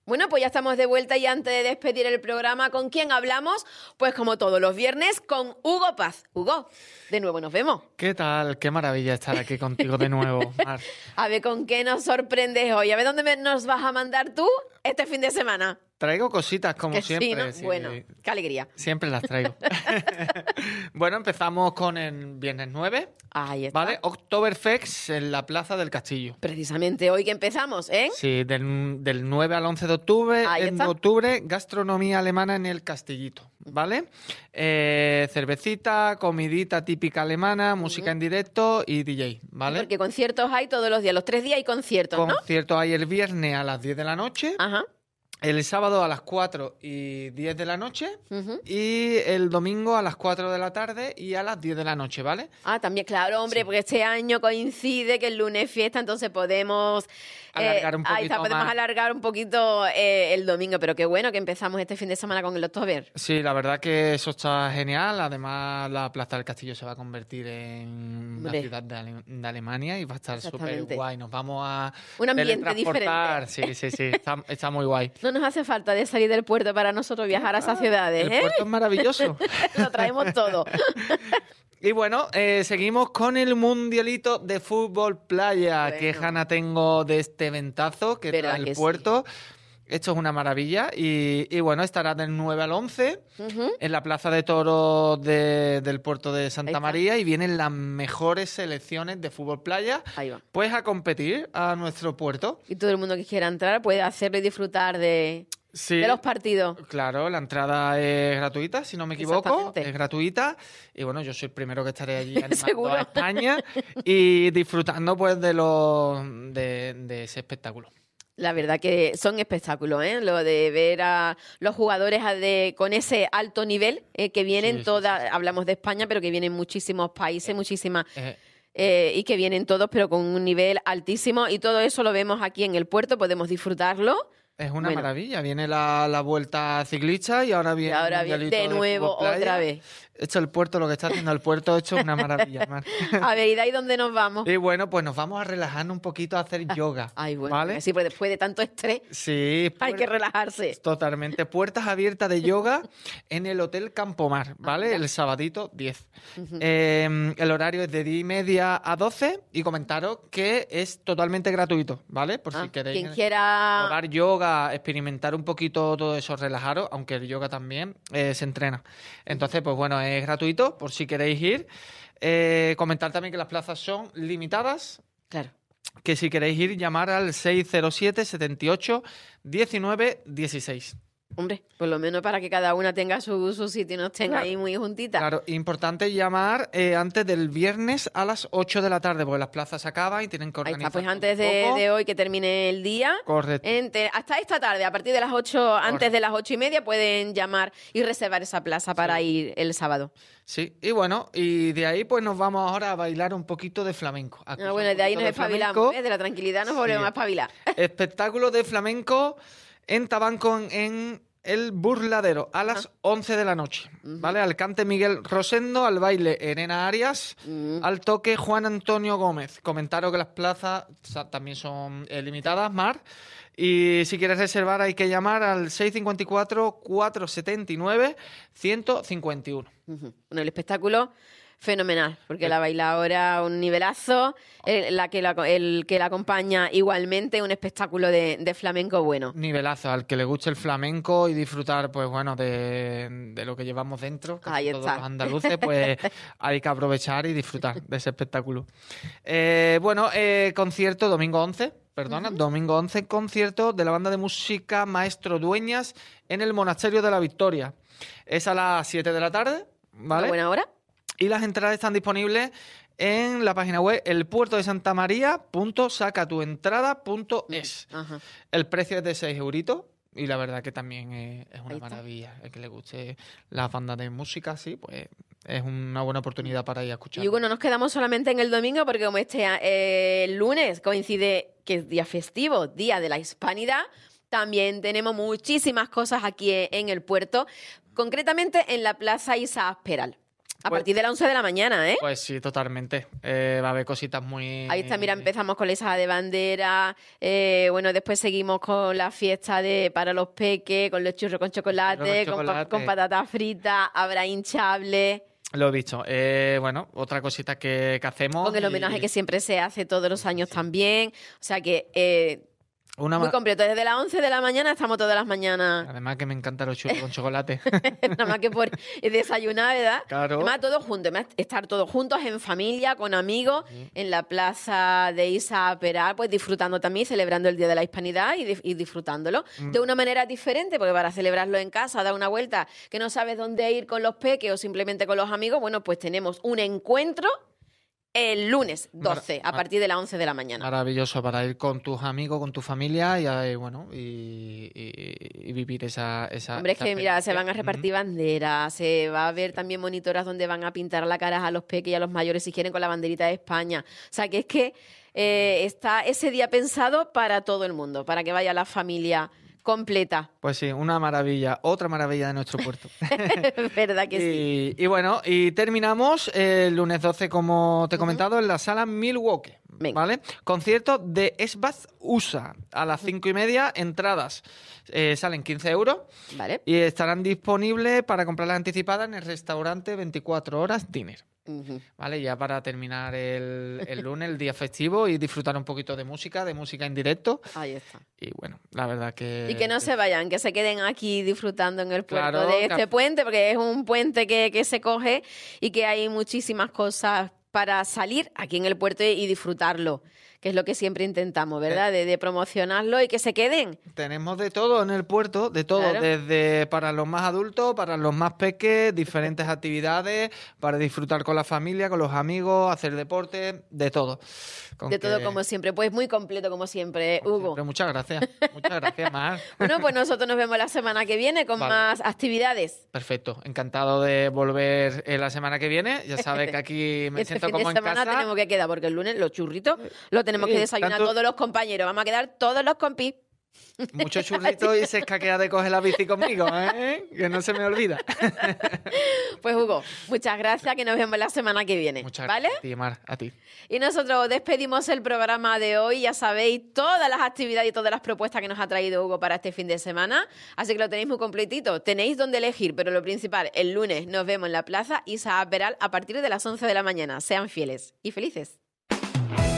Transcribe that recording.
Bueno, pues ya estamos de vuelta y antes de despedir el programa, ¿con quién hablamos? Pues como todos los viernes, con Hugo Paz. Hugo, de nuevo nos vemos. ¿Qué tal? Qué maravilla estar aquí contigo de nuevo, Mar. A ver, ¿con qué nos sorprendes hoy? A ver, ¿dónde nos vas a mandar tú este fin de semana? Traigo cositas como Que siempre. sí, ¿no? Sí. Bueno, qué alegría. Siempre las traigo. Bueno, empezamos con el viernes 9. Ahí está. ¿Vale? Oktoberfest en la Plaza del Castillo. Precisamente hoy que empezamos, ¿eh? Sí, del 9 al 11 de octubre. Ahí En está. octubre, gastronomía alemana en el Castillito, ¿vale? Cervecita, comidita típica alemana, música en directo y DJ, ¿vale? Porque conciertos hay todos los días, los 3 días hay conciertos, ¿no? Conciertos hay el viernes a las 10 de la noche. Ajá. El sábado a las 4 y 10 de la noche Ujú. y el domingo a las 4 de la tarde y a las 10 de la noche, ¿vale? Ah, también, claro, hombre, porque este año coincide que el lunes es fiesta, entonces podemos Alargar un ahí está, poquito podemos más. alargar un poquito el domingo, pero qué bueno que empezamos este fin de semana con el Oktober. Sí, la verdad que eso está genial. Además, la Plaza del Castillo se va a convertir en una Hombre. ciudad de Alemania y va a estar súper Exactamente. guay. Nos vamos a Un ambiente teletransportar. Sí. Está muy guay. No nos hace falta de salir del puerto para nosotros viajar a esas ciudades, El ¿eh? puerto es maravilloso. Lo traemos todo. Y bueno, seguimos con el mundialito de fútbol playa. Bueno. Qué gana tengo de este eventazo que ¿Verdad trae que el sí? puerto. Esto es una maravilla. Y bueno, estará del 9 al 11 Ujú. en la Plaza de Toros del puerto de Ahí Santa está. María y vienen las mejores selecciones de fútbol playa Ahí va. pues a competir a nuestro puerto. Y todo el mundo que quiera entrar puede hacerlo y disfrutar de Sí. los partidos. Claro, la entrada es gratuita, si no me equivoco, Exactamente. es gratuita y bueno, yo soy el primero que estaré allí animando Seguro. a España y disfrutando pues de ese espectáculo. La verdad que son espectáculos, ¿eh? Lo de ver a los jugadores con ese alto nivel que vienen Sí, sí, todas, hablamos de España, pero que vienen muchísimos países, muchísimas, Eh, y que vienen todos, pero con un nivel altísimo, y todo eso lo vemos aquí en el puerto, podemos disfrutarlo. Es una Bueno. maravilla. Viene la vuelta ciclista y ahora viene Y ahora el viene mundialito de nuevo, fútbol playa. otra vez. Esto el puerto, lo que está haciendo el puerto, esto es una maravilla, Mar. A ver, ¿y de ahí dónde nos vamos? Y bueno, pues nos vamos a relajarnos un poquito a hacer yoga. Ay, bueno, ¿vale? sí, pues después de tanto estrés Sí, hay que relajarse. Totalmente. Puertas abiertas de yoga en el Hotel Campomar, ¿vale? El sabadito 10. El horario es de 10:30 a 12 y comentaros que es totalmente gratuito, ¿vale? Por si queréis Quien quiera... probar yoga, experimentar un poquito todo eso, relajaros, aunque el yoga también se entrena. Entonces, pues bueno, es gratuito por si queréis ir. Comentar también que las plazas son limitadas. Claro. Que si queréis ir, llamar al 607 78 19 16. Hombre, por lo menos para que cada una tenga su sitio y no estén Claro. ahí muy juntitas. Claro, importante llamar antes del viernes a las 8 de la tarde, porque las plazas acaban y tienen que Ahí organizar. está, pues todo antes un poco. de hoy que termine el día. Correcto. Hasta esta tarde, a partir de las 8, antes de las 8:30, pueden llamar y reservar esa plaza para ir el sábado. Sí, y bueno, y de ahí pues nos vamos ahora a bailar un poquito de flamenco. A escuchar Bueno, un de ahí poquito nos espabilamos, flamenco. de la tranquilidad nos Sí. volvemos a espabilar. Espectáculo de flamenco en Tabanco en el Burladero a las 11 de la noche, ¿vale? Al cante Miguel Rosendo, al baile Elena Arias, al toque Juan Antonio Gómez. Comentaros que las plazas también son limitadas, Mar. Y si quieres reservar hay que llamar al 654 479 151. Bueno, el espectáculo fenomenal, porque la bailadora un nivelazo, el que la acompaña igualmente, un espectáculo de flamenco bueno. Nivelazo, al que le guste el flamenco y disfrutar, pues bueno, de lo que llevamos dentro, casi Ahí todos está. los andaluces, pues hay que aprovechar y disfrutar de ese espectáculo. Concierto domingo 11, domingo 11, concierto de la banda de música Maestro Dueñas en el Monasterio de la Victoria. Es a las 7 de la tarde, ¿vale? ¿Una buena hora? Y las entradas están disponibles en la página web elpuertodesantamaria.sacatuentrada.es. Ajá. El precio es de 6 euritos y la verdad que también es una Ahí está. maravilla. El que le guste las bandas de música, sí, pues es una buena oportunidad para ir a escuchar. Y bueno, no nos quedamos solamente en el domingo, porque como el lunes coincide que es día festivo, Día de la Hispanidad, también tenemos muchísimas cosas aquí en el puerto, concretamente en la Plaza Isaac Peral. A partir de las 11 de la mañana, ¿eh? Pues sí, totalmente. Va a haber cositas muy... Ahí está, mira, empezamos con la izada de bandera, bueno, después seguimos con la fiesta para los peques, con los churros con chocolate, con patatas fritas, habrá hinchable. Lo he visto. Bueno, otra cosita que hacemos... Con el homenaje que siempre se hace todos los años también. O sea que... muy completo. Desde las 11 de la mañana estamos todas las mañanas. Además que me encantan los churros con chocolate. Nada más que por desayunar, ¿verdad? Claro. Además, todos juntos. Estar todos juntos en familia, con amigos, en la plaza de Isa Peral, pues disfrutando también, celebrando el Día de la Hispanidad y disfrutándolo de una manera diferente, porque para celebrarlo en casa, dar una vuelta, que no sabes dónde ir con los peques o simplemente con los amigos, bueno, pues tenemos un encuentro el lunes 12, a partir de las 11 de la mañana. Maravilloso, para ir con tus amigos, con tu familia y bueno, y vivir esa Hombre, es que mira, se van a repartir banderas, se va a ver también monitoras donde van a pintar la cara a los peques y a los mayores si quieren con la banderita de España. O sea, que es que está ese día pensado para todo el mundo, para que vaya la familia completa. Pues sí, una maravilla, otra maravilla de nuestro puerto. ¿Verdad que sí? Y bueno, y terminamos el lunes 12, como te he comentado, en la sala Milwaukee, ¿vale? Concierto de Esbaz USA a las 5:30, entradas salen 15 euros, ¿vale? Y estarán disponibles para comprarlas anticipadas en el restaurante 24 horas Dinner. Vale, ya para terminar el lunes, el día festivo, y disfrutar un poquito de música en directo. Ahí está. Y bueno, la verdad que... Y que no se vayan, que se queden aquí disfrutando en el puerto Claro, de este puente, porque es un puente que se coge y que hay muchísimas cosas para salir aquí en el puerto y disfrutarlo, que es lo que siempre intentamos, ¿verdad? De promocionarlo y que se queden. Tenemos de todo en el puerto, de todo, Claro. Desde para los más adultos, para los más peques, diferentes actividades, para disfrutar con la familia, con los amigos, hacer deporte, de todo. Todo como siempre, pues muy completo como siempre, Hugo. Siempre. Muchas gracias, Mar. Bueno, pues nosotros nos vemos la semana que viene con más actividades. Perfecto, encantado de volver la semana que viene. Ya sabes que aquí me siento como en casa. Esta semana tenemos que quedar, porque el lunes los churritos los tenemos que desayunar todos los compañeros. Vamos a quedar todos los compis. Muchos churritos y se escaquea de coger la bici conmigo, ¿eh? Que no se me olvida. Pues Hugo, muchas gracias, que nos vemos la semana que viene. Muchas ¿vale? gracias a ti, Mar, a ti. Y nosotros despedimos el programa de hoy. Ya sabéis todas las actividades y todas las propuestas que nos ha traído Hugo para este fin de semana. Así que lo tenéis muy completito. Tenéis donde elegir, pero lo principal, el lunes nos vemos en la plaza Isa Peral a partir de las 11 de la mañana. Sean fieles y felices.